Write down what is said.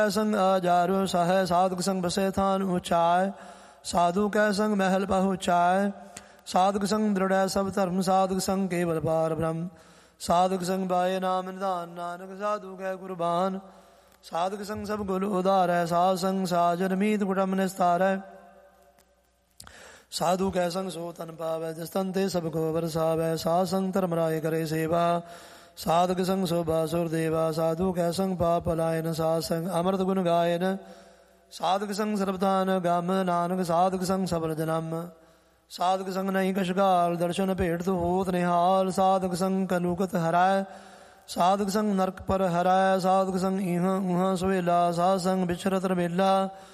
ਸੰਗ ਆਜਾਰੂ ਸਹੈ ਸਾਧੁਕ ਸੰਗ ਬਸੇ ਥਾਨ ਉਚਾਇ ਸਾਧੂ ਕੈ ਸੰਗ ਮਹਿਲ ਪਹੁੰਚਾਇ ਸਾਧੁਕ ਸੰਗ ਦ੍ਰਿੜੈ ਸਭ ਧਰਮ ਸਾਧੁਕ ਸੰਗ ਕੇਵਲ ਪਾਰ ਬ੍ਰਹਮ ਸਾਧੁਕ ਸੰਗ ਬਾਏ ਨਾਮ ਨਿਧਾਨ ਨਾਨਕ ਸਾਧੂ ਕੈ ਕੁਰਬਾਨ ਸਾਧੁਕ ਸੰਗ ਸਭ ਗੁਲ ਉਧਾਰੈ ਸਾਧ ਸੰਗ ਸਾਜਨ ਮੀਤ ਕੁਟਮ ਨਿਸਤਾਰੈ ਸਾਧੂ ਕੈ ਸੰਗ ਸੋ ਤਨ ਪਾਵੈ ਜਿਸ ਤਨ ਤੇ ਸਭ ਕੋ ਵਰਸਾਵੈ ਸਾਧ ਸੰਗ ਧਰਮ ਰਾਏ ਕਰੇ ਸੇਵਾ ਸਾਧਕ ਸੰਗ ਸੋਭਾ ਸੁਰ ਦੇਵਾ ਸਾਧੂ ਕੈ ਸੰਗ ਪਾਪ ਲਾਇਨ ਸਾਧ ਸੰਗ ਅੰਮ੍ਰਿਤ ਗੁਣ ਗਾਇਨ ਸਾਧਕ ਸੰਗ ਸਰਬਧਾਨ ਗਮ ਨਾਨਕ ਸਾਧਕ ਸੰਗ ਸਬਲ ਜਨਮ ਸਾਧਕ ਸੰਗ ਨਹੀਂ ਕਛਗਾਲ ਦਰਸ਼ਨ ਭੇਟ ਤੂੰ ਹੋਤ ਨਿਹਾਲ ਸਾਧਕ ਸੰਗ ਕਲੂਕਤ ਹਰੈ ਸਾਧਕ ਸੰਗ ਨਰਕ ਪਰ ਹਰੈ ਸਾਧਕ ਸੰਗ ਇਹਾਂ ਉਹਾਂ ਸੁਹੇਲਾ ਸਾਧ ਸੰਗ ਵਿਚਰਤ ਰਵੇਲਾ